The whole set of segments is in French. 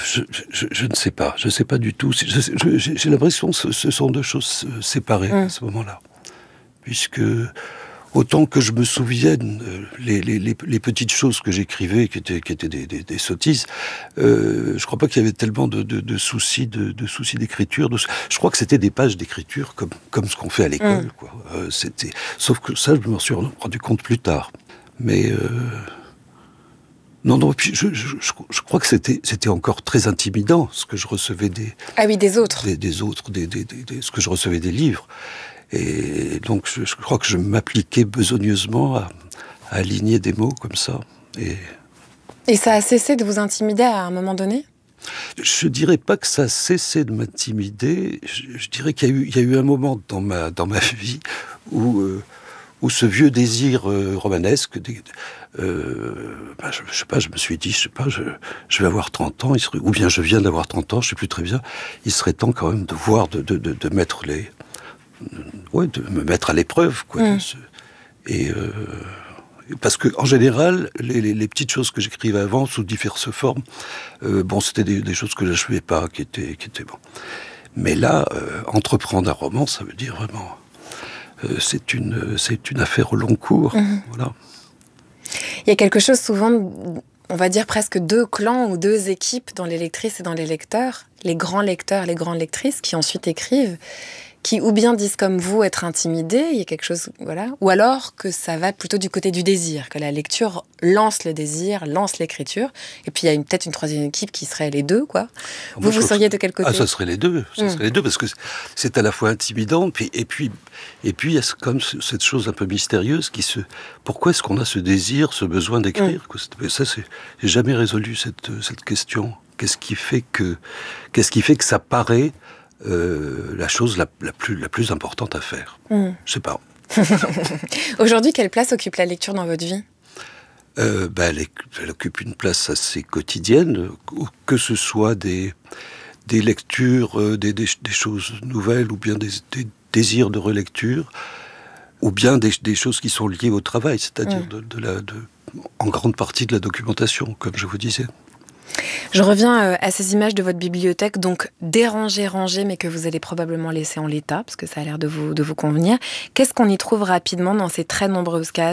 Je ne sais pas. Je ne sais pas du tout. J'ai l'impression que ce sont deux choses séparées à ce moment-là. Puisque, autant que je me souvienne, les petites choses que j'écrivais, qui étaient des sottises, je ne crois pas qu'il y avait tellement de soucis d'écriture. Je crois que c'était des pages d'écriture comme ce qu'on fait à l'école. Quoi. Sauf que ça, je m'en suis rendu compte plus tard. Mais... Non, puis je crois que c'était encore très intimidant, ce que je recevais des autres. Des autres, ce que je recevais des livres. Et donc, je crois que je m'appliquais besogneusement à aligner des mots comme ça. Et ça a cessé de vous intimider à un moment donné ? Je dirais pas que ça a cessé de m'intimider. Je dirais qu'il y a eu un moment dans ma vie où ce vieux désir romanesque... je sais pas, je me suis dit, je vais avoir 30 ans, ou bien je viens d'avoir 30 ans, je sais plus très bien, il serait temps quand même de mettre de me mettre à l'épreuve, quoi. Parce que, en général, les petites choses que j'écrivais avant, sous diverses formes, c'était des choses que j'achevais pas, qui étaient bon. Mais là, entreprendre un roman, ça veut dire vraiment, c'est une affaire au long cours, voilà. Il y a quelque chose souvent, on va dire presque deux clans ou deux équipes dans les lectrices et dans les lecteurs. Les grands lecteurs, les grandes lectrices qui ensuite écrivent, qui ou bien disent comme vous être intimidés, il y a quelque chose, voilà, ou alors que ça va plutôt du côté du désir, que la lecture lance le désir, lance l'écriture, et puis il y a peut-être une troisième équipe qui serait les deux, quoi. Vous seriez de quel côté ? Ça serait les deux. Ça serait les deux, parce que c'est à la fois intimidant, et puis il y a comme cette chose un peu mystérieuse pourquoi est-ce qu'on a ce désir, ce besoin d'écrire, quoi. Ça, j'ai jamais résolu cette question. Qu'est-ce qui fait que ça paraît la chose la plus importante à faire. Je sais pas. Aujourd'hui, quelle place occupe la lecture dans votre vie ? Elle occupe une place assez quotidienne, que ce soit des lectures, des choses nouvelles, ou bien des désirs de relecture, ou bien des choses qui sont liées au travail, c'est-à-dire en grande partie de la documentation, comme je vous disais. Je reviens à ces images de votre bibliothèque, donc dérangées, rangées, mais que vous allez probablement laisser en l'état, parce que ça a l'air de vous convenir. Qu'est-ce qu'on y trouve rapidement dans ces très nombreuses cases-là ?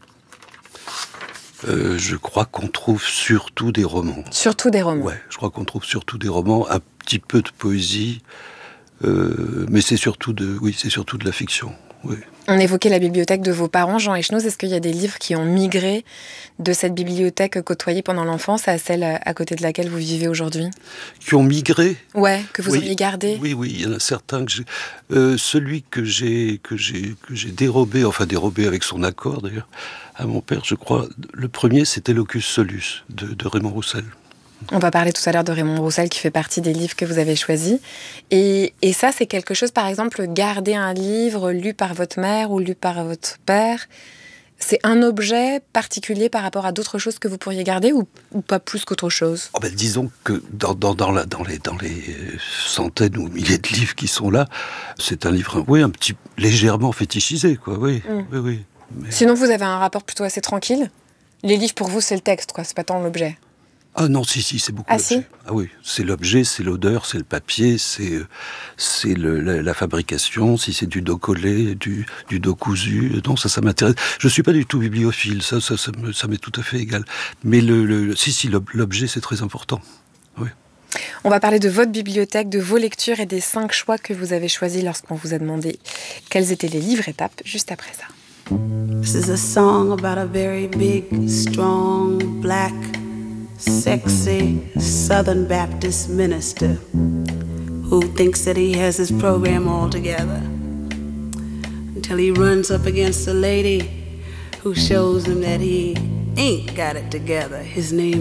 Je crois qu'on trouve surtout des romans. Surtout des romans ? Ouais, je crois qu'on trouve surtout des romans, un petit peu de poésie, mais c'est surtout de la fiction. Oui. On évoquait la bibliothèque de vos parents, Jean Echenoz. Est-ce qu'il y a des livres qui ont migré de cette bibliothèque côtoyée pendant l'enfance à celle à côté de laquelle vous vivez aujourd'hui ? Qui ont migré ? Ouais, que vous auriez gardé ? Oui, il y en a certains que j'ai. Celui que j'ai dérobé avec son accord d'ailleurs, à mon père, je crois. Le premier, c'était Locus Solus de Raymond Roussel. On va parler tout à l'heure de Raymond Roussel, qui fait partie des livres que vous avez choisis. Et ça, c'est quelque chose, par exemple, garder un livre lu par votre mère ou lu par votre père, c'est un objet particulier par rapport à d'autres choses que vous pourriez garder ou pas plus qu'autre chose ? Disons que dans les centaines ou milliers de livres qui sont là, c'est un livre, un petit légèrement fétichisé, quoi. Oui. Mais... Sinon, vous avez un rapport plutôt assez tranquille ? Les livres, pour vous, c'est le texte, quoi. C'est pas tant l'objet. Ah non, si, c'est beaucoup l'objet. Si ? Ah oui, c'est l'objet, c'est l'odeur, c'est le papier, c'est la fabrication, si c'est du dos collé, du dos cousu. Non, ça m'intéresse. Je suis pas du tout bibliophile, ça m'est tout à fait égal. Mais l'objet, c'est très important. Oui. On va parler de votre bibliothèque, de vos lectures et des 5 choix que vous avez choisis lorsqu'on vous a demandé quels étaient les livres étapes, juste après ça. This is a song about a very big, strong, black, sexy Southern Baptist minister who thinks that he has his program all together until he runs up against a lady who shows him that he ain't got it together. His name